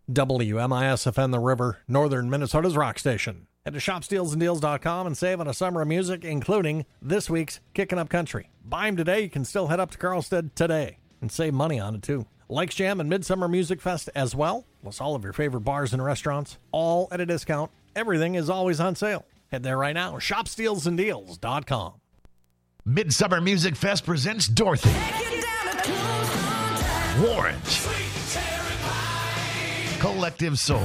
WMISFN The River, northern Minnesota's rock station. Head to shopstealsanddeals.com and save on a summer of music, including this week's Kickin' Up Country. Buy them today. You can still head up to Carlstead today and save money on it, too. Lakes Jam and Midsummer Music Fest as well, plus all of your favorite bars and restaurants, all at a discount. Everything is always on sale. Head there right now, shopstealsanddeals.com. Midsummer Music Fest presents Dorothy, Orange, Collective Soul,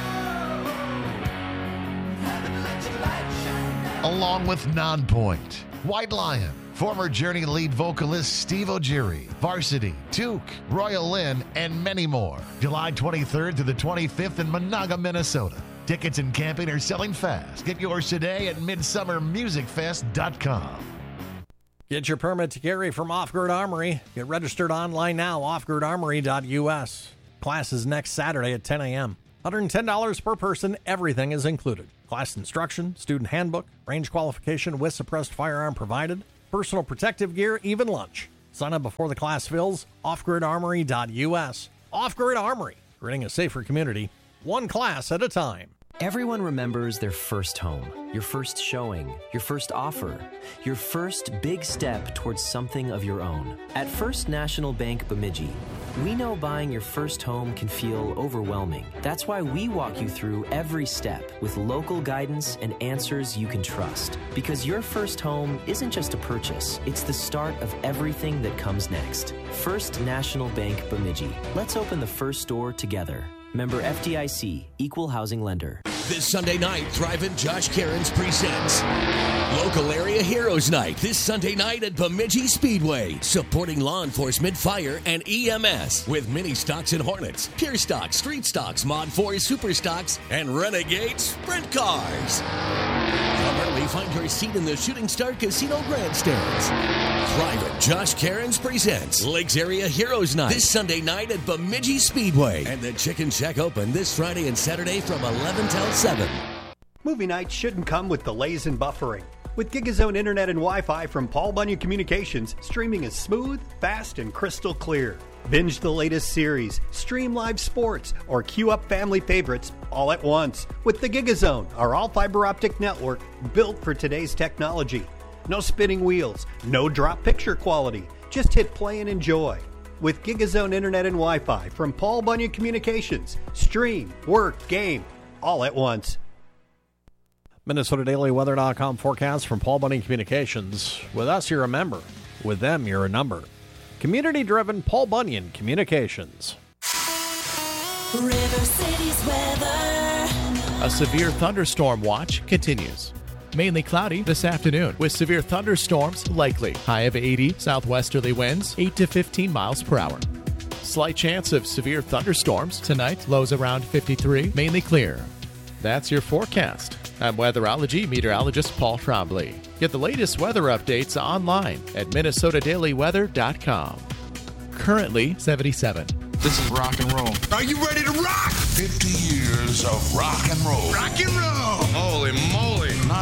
along with Nonpoint, White Lion, former Journey lead vocalist Steve O'Geary, Varsity, Duke, Royal Lynn, and many more. July 23rd to the 25th in Monaga, Minnesota. Tickets and camping are selling fast. Get yours today at midsummermusicfest.com. Get your permit to carry from Off-Grid Armory. Get registered online now, offgridarmory.us. Class is next Saturday at 10 a.m. $110 per person. Everything is included. Class instruction, student handbook, range qualification with suppressed firearm provided, personal protective gear, even lunch. Sign up before the class fills. Offgridarmory.us. Off-Grid Armory, creating a safer community, one class at a time. Everyone remembers their first home, your first showing, your first offer, your first big step towards something of your own. At First National Bank Bemidji, we know buying your first home can feel overwhelming. That's why we walk you through every step with local guidance and answers you can trust. Because your first home isn't just a purchase, it's the start of everything that comes next. First National Bank Bemidji. Let's open the first door together. Member FDIC, Equal Housing Lender. This Sunday night, Thrivent Josh Cairns presents Local Area Heroes Night this Sunday night at Bemidji Speedway, supporting law enforcement, fire, and EMS with mini stocks and Hornets, Pure Stocks, Street Stocks, Mod 4 Super Stocks, and Renegade Sprint Cars. Come early, find your seat in the Shooting Star Casino grandstands. Thrivent Josh Cairns presents Lakes Area Heroes Night this Sunday night at Bemidji Speedway, and the Chicken Shack open this Friday and Saturday from 11 till 7. Movie nights shouldn't come with delays and buffering. With GigaZone Internet and Wi-Fi from Paul Bunyan Communications, streaming is smooth, fast, and crystal clear. Binge the latest series, stream live sports, or queue up family favorites all at once with the GigaZone, our all-fiber optic network built for today's technology. No spinning wheels, no drop picture quality. Just hit play and enjoy. With GigaZone Internet and Wi-Fi from Paul Bunyan Communications, stream, work, game, all at once. MinnesotaDailyWeather.com forecast from Paul Bunyan Communications. With us, you're a member. With them, you're a number. Community-driven Paul Bunyan Communications. River City's weather. A severe thunderstorm watch continues. Mainly cloudy this afternoon with severe thunderstorms likely. High of 80, southwesterly winds 8 to 15 miles per hour. Slight chance of severe thunderstorms tonight. Lows around 53, mainly clear. That's your forecast. I'm weatherology meteorologist Paul Trombley. Get the latest weather updates online at MinnesotaDailyWeather.com. Currently 77. This is rock and roll. Are you ready to rock? 50 years of rock and roll. Rock and roll. Holy moly.